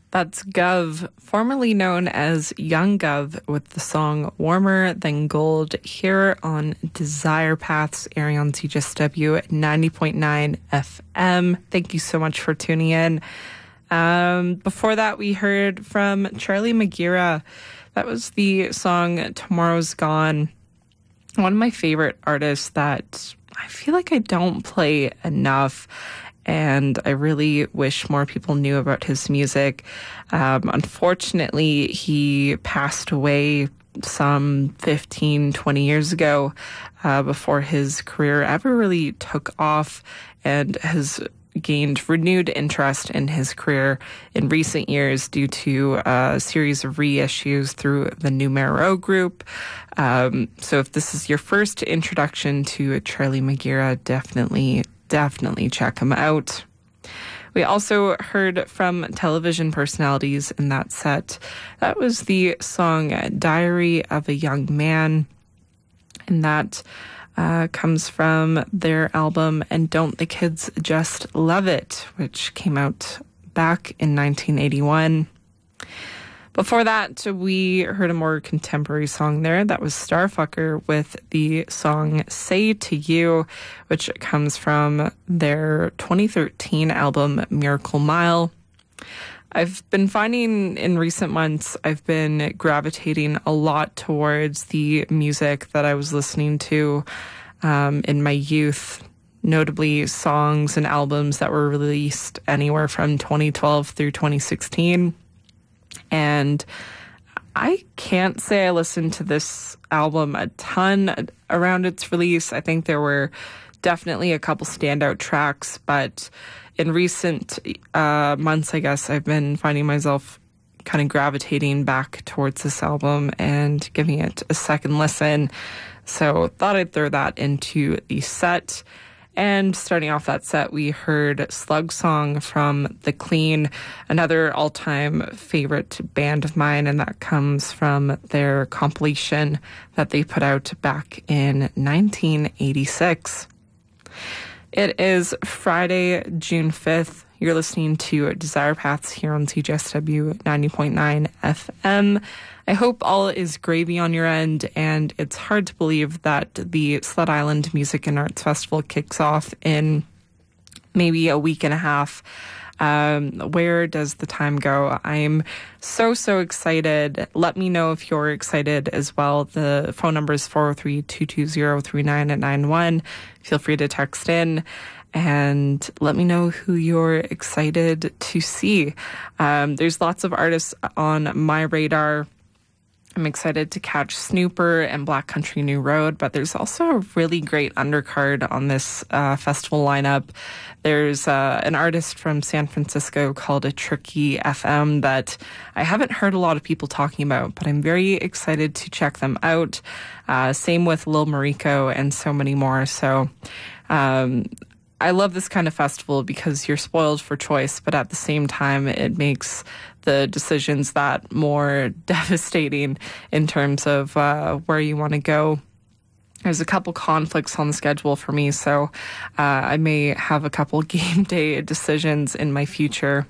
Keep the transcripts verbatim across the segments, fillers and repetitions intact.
That's Gov, formerly known as Young Gov, with the song Warmer Than Gold here on Desire Paths, airing on C J S W ninety point nine F M. Thank you so much for tuning in. Um, before that, we heard from Charlie Magira. That was the song Tomorrow's Gone. One of my favorite artists that I feel like I don't play enough, and I really wish more people knew about his music. Um, unfortunately, he passed away some fifteen, twenty years ago, uh, before his career ever really took off, and has gained renewed interest in his career in recent years due to a series of reissues through the Numero Group. Um, so if this is your first introduction to Charlie Magira, definitely Definitely check him out. We also heard from television personalities in that set. That was the song Diary of a Young Man, and that uh, comes from their album And Don't the Kids Just Love It, which came out back in nineteen eighty-one. Before that, we heard a more contemporary song there. That was Starfucker with the song Say to You, which comes from their twenty thirteen album Miracle Mile. I've been finding in recent months, I've been gravitating a lot towards the music that I was listening to um, in my youth, notably songs and albums that were released anywhere from twenty twelve through twenty sixteen. And I can't say I listened to this album a ton around its release. I think there were definitely a couple standout tracks, but in recent uh, months, I guess, I've been finding myself kind of gravitating back towards this album and giving it a second listen. So thought I'd throw that into the set. And starting off that set, we heard Slug Song from The Clean, another all-time favorite band of mine, and that comes from their compilation that they put out back in nineteen eighty-six. It is Friday, June fifth. You're listening to Desire Paths here on C J S W ninety point nine F M. I hope all is gravy on your end, and it's hard to believe that the Sled Island Music and Arts Festival kicks off in maybe a week and a half. Um, where does the time go? I'm so, so excited. Let me know if you're excited as well. The phone number is four oh three, two two zero, three nine nine one. Feel free to text in and let me know who you're excited to see. Um, there's lots of artists on my radar. I'm excited to catch Snooper and Black Country New Road, but there's also a really great undercard on this uh, festival lineup. There's uh, an artist from San Francisco called A Tricky F M that I haven't heard a lot of people talking about, but I'm very excited to check them out. Uh, same with Lil Mariko and so many more. So um, I love this kind of festival because you're spoiled for choice, but at the same time, it makes the decisions that more devastating in terms of uh, where you want to go. There's a couple conflicts on the schedule for me, so uh, I may have a couple game day decisions in my future.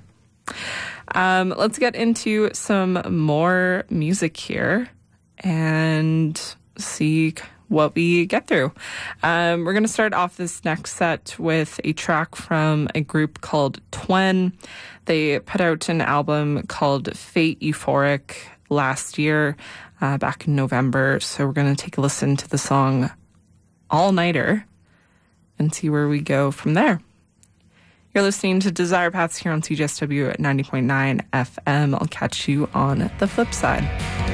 Um, let's get into some more music here and see what we get through. Um, we're going to start off this next set with a track from a group called Twen. They put out an album called Fate Euphoric last year, uh, back in November. So we're going to take a listen to the song All Nighter and see where we go from there. You're listening to Desire Paths here on C J S W at ninety point nine F M. I'll catch you on the flip side.